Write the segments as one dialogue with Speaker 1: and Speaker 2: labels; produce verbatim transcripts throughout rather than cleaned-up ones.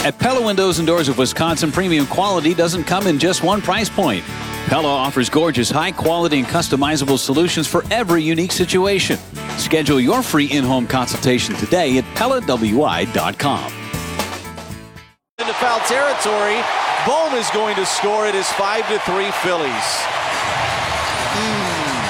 Speaker 1: At Pella Windows and Doors of Wisconsin, premium quality doesn't come in just one price point. Pella offers gorgeous, high-quality and customizable solutions for every unique situation. Schedule your free in-home consultation today at Pella W I dot com.
Speaker 2: Into foul territory. Bohm is going to score. It is five to three Phillies. Mm.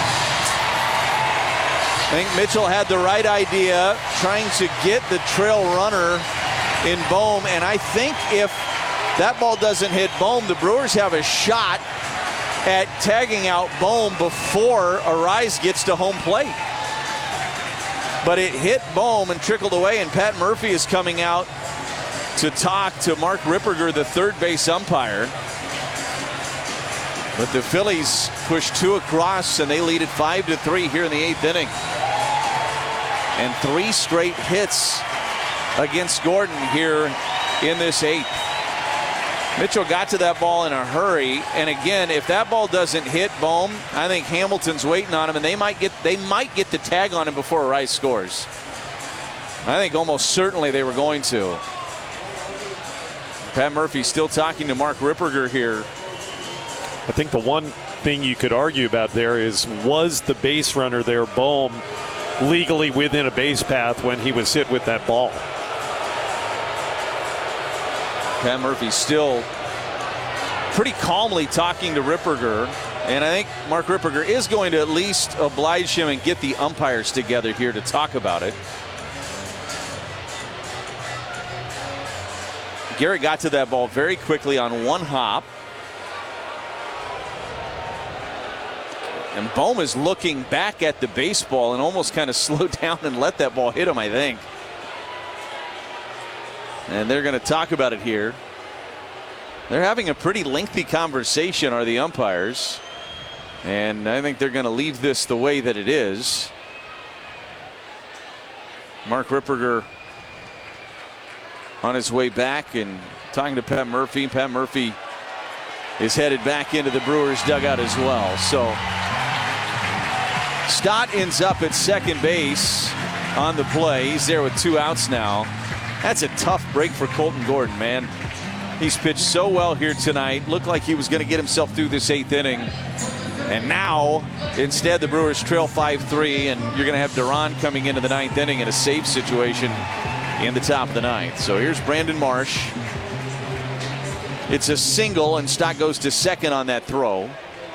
Speaker 2: I think Mitchell had the right idea, trying to get the trail runner in Bohm, and I think if that ball doesn't hit Bohm, the Brewers have a shot at tagging out Bohm before Arraez gets to home plate. But it hit Bohm and trickled away, and Pat Murphy is coming out to talk to Mark Ripperger, the third base umpire. But the Phillies push two across, and they lead it five to three here in the eighth inning. And three straight hits against Gordon here in this eighth. Mitchell got to that ball in a hurry, and again, if that ball doesn't hit Bohm, I think Hamilton's waiting on him, and they might get they might get the tag on him before Rice scores. I think almost certainly they were going to. Pat Murphy still talking to Mark Ripperger here.
Speaker 3: I think the one thing you could argue about there is, was the base runner there, Bohm, legally within a base path when he was hit with that ball?
Speaker 2: Pat Murphy still pretty calmly talking to Ripperger, and I think Mark Ripperger is going to at least oblige him and get the umpires together here to talk about it. Garrett got to that ball very quickly on one hop. And Bohm is looking back at the baseball and almost kind of slowed down and let that ball hit him, I think. And they're going to talk about it here. They're having a pretty lengthy conversation, are the umpires. And I think they're going to leave this the way that it is. Mark Ripperger on his way back and talking to Pat Murphy. Pat Murphy is headed back into the Brewers dugout as well. So Stott ends up at second base on the play. He's there with two outs now. That's a tough break for Colton Gordon, man. He's pitched so well here tonight. Looked like he was going to get himself through this eighth inning. And now, instead, the Brewers trail five three, and you're going to have Duran coming into the ninth inning in a save situation in the top of the ninth. So here's Brandon Marsh. It's a single, and Stott goes to second on that throw.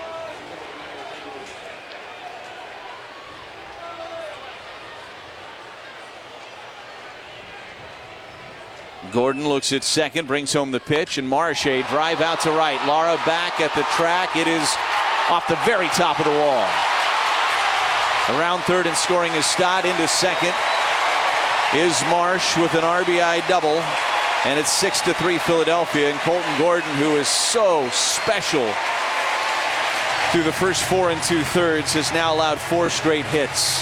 Speaker 2: Gordon looks at second, brings home the pitch, and Marsh a drive out to right. Lara back at the track. It is off the very top of the wall. Around third and scoring is Stott. Into second is Marsh with an R B I double. And it's six to three Philadelphia. And Colton Gordon, who is so special through the first four and two thirds, has now allowed four straight hits.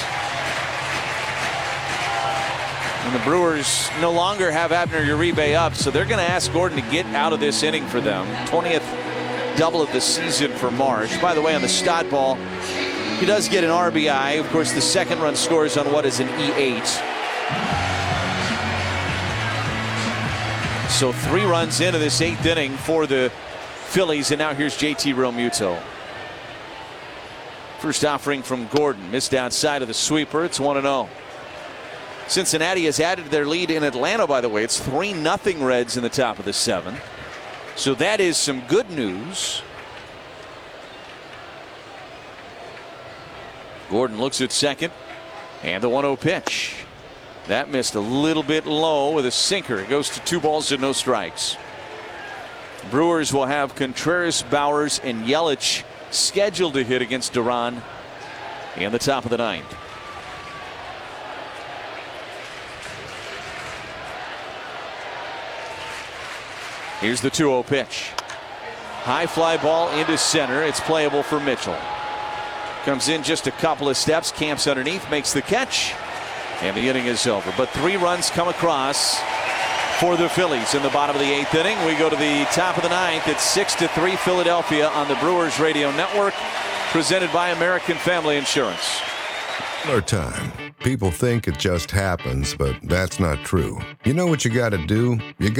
Speaker 2: And the Brewers no longer have Abner Uribe up, so they're going to ask Gordon to get out of this inning for them. twentieth double of the season for Marsh. By the way, on the Stott ball, he does get an R B I. Of course, the second run scores on what is an E eight. So three runs into this eighth inning for the Phillies, and now here's J T Realmuto. First offering from Gordon, missed outside of the sweeper. It's one and oh. Cincinnati has added their lead in Atlanta, by the way. It's three nothing Reds in the top of the seventh. So that is some good news. Gordon looks at second, and the one oh pitch. That missed a little bit low with a sinker. It goes to two balls and no strikes. Brewers will have Contreras, Bowers, and Yelich scheduled to hit against Duran in the top of the ninth. Here's the two oh pitch. High fly ball into center. It's playable for Mitchell. Comes in just a couple of steps, camps underneath, makes the catch, and the inning is over. But three runs come across for the Phillies in the bottom of the eighth inning. We go to the top of the ninth. It's six to three Philadelphia on the Brewers Radio Network, presented by American Family Insurance.
Speaker 4: Our time. People think it just happens, but that's not true. You know what you got to do? You